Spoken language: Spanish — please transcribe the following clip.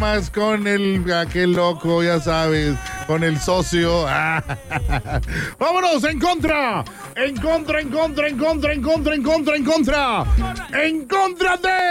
problemas con aquel loco, ya sabes, con el socio. Vámonos, en contra de